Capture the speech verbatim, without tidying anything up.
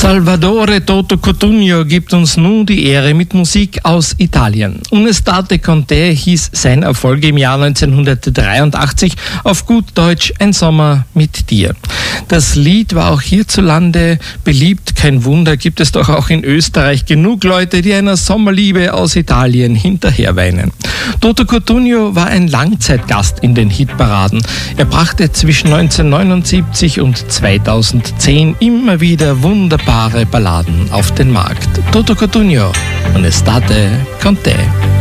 Salvatore Toto Cotugno gibt uns nun die Ehre mit Musik aus Italien. Un'estate con te hieß sein Erfolg im Jahr neunzehnhundertdreiundachtzig, auf gut Deutsch Ein Sommer mit dir. Das Lied war auch hierzulande beliebt, kein Wunder, gibt es doch auch in Österreich genug Leute, die einer Sommerliebe aus Italien hinterherweinen. Toto Cotugno war ein Langzeitgast in den Hitparaden. Er brachte zwischen neunzehnhundertneunundsiebzig und zweitausendzehn immer wieder wunderbare Balladen auf den Markt. Toto Cotugno, Un'estate con te.